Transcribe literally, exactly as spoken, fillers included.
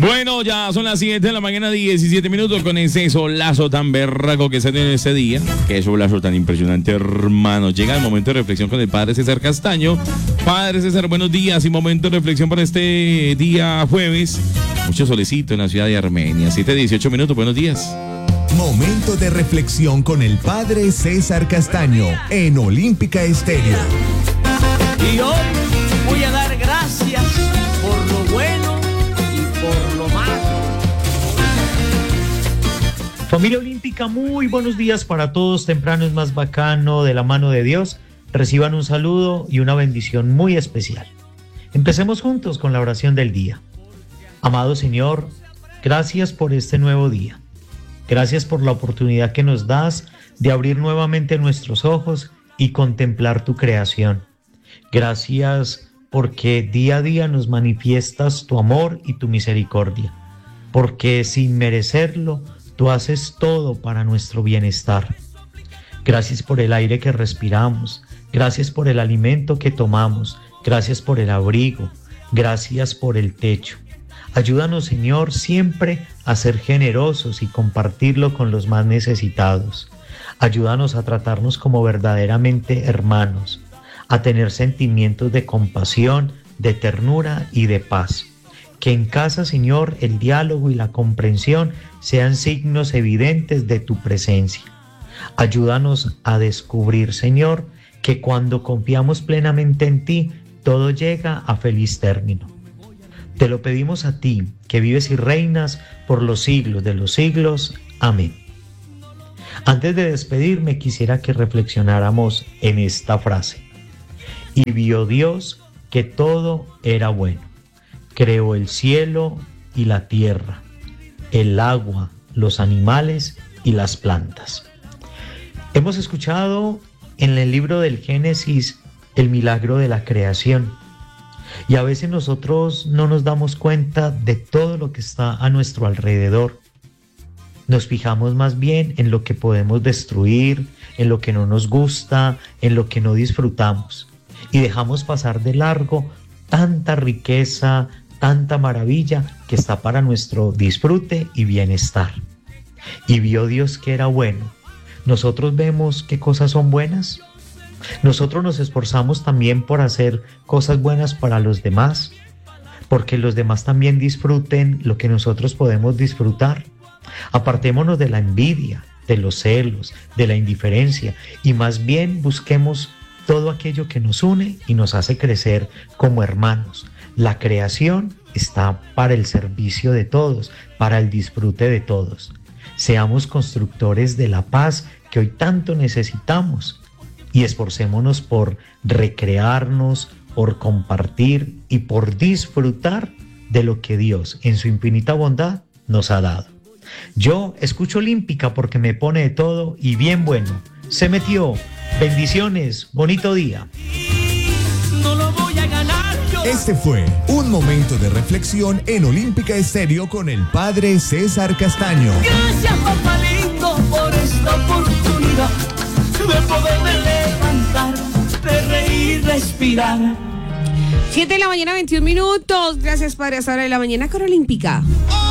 Bueno, ya son las siete de la mañana, diecisiete minutos, con ese solazo tan berraco que se tiene ese día. Qué solazo tan impresionante, hermano. Llega el momento de reflexión con el padre César Castaño. Padre César, buenos días y momento de reflexión para este día jueves. Mucho solecito en la ciudad de Armenia. siete dieciocho minutos, buenos días. Momento de reflexión con el padre César Castaño en Olímpica Estéreo. Y hoy voy a dar gracias por lo bueno y por lo malo. Familia Olímpica, muy buenos días para todos. Temprano es más bacano, de la mano de Dios. Reciban un saludo y una bendición muy especial. Empecemos juntos con la oración del día. Amado Señor, gracias por este nuevo día. Gracias por la oportunidad que nos das de abrir nuevamente nuestros ojos y contemplar tu creación. Gracias porque día a día nos manifiestas tu amor y tu misericordia, porque sin merecerlo, tú haces todo para nuestro bienestar. Gracias por el aire que respiramos, gracias por el alimento que tomamos, gracias por el abrigo, gracias por el techo. Ayúdanos, Señor, siempre a ser generosos y compartirlo con los más necesitados. Ayúdanos a tratarnos como verdaderamente hermanos, a tener sentimientos de compasión, de ternura y de paz. Que en casa, Señor, el diálogo y la comprensión sean signos evidentes de tu presencia. Ayúdanos a descubrir, Señor, que cuando confiamos plenamente en ti, todo llega a feliz término. Te lo pedimos a ti, que vives y reinas por los siglos de los siglos. Amén. Antes de despedirme, quisiera que reflexionáramos en esta frase. Y vio Dios que todo era bueno. Creó el cielo y la tierra, el agua, los animales y las plantas. Hemos escuchado en el libro del Génesis el milagro de la creación. Y a veces nosotros no nos damos cuenta de todo lo que está a nuestro alrededor. Nos fijamos más bien en lo que podemos destruir, en lo que no nos gusta, en lo que no disfrutamos. Y dejamos pasar de largo tanta riqueza, tanta maravilla que está para nuestro disfrute y bienestar. Y vio Dios que era bueno. ¿Nosotros vemos qué cosas son buenas? Nosotros nos esforzamos también por hacer cosas buenas para los demás, porque los demás también disfruten lo que nosotros podemos disfrutar. Apartémonos de la envidia, de los celos, de la indiferencia y más bien busquemos todo aquello que nos une y nos hace crecer como hermanos. La creación está para el servicio de todos, para el disfrute de todos. Seamos constructores de la paz que hoy tanto necesitamos y esforcémonos por recrearnos, por compartir y por disfrutar de lo que Dios en su infinita bondad nos ha dado. Yo escucho Olímpica porque me pone de todo y bien bueno. Se metió. Bendiciones, bonito día. No lo voy a ganar yo. Este fue un momento de reflexión en Olímpica Estéreo con el padre César Castaño. Gracias, papá lindo, por esta oportunidad de poderme levantar, de reír, respirar. siete de la mañana, veintiún minutos. Gracias, padre. Hasta ahora de la mañana con Olímpica.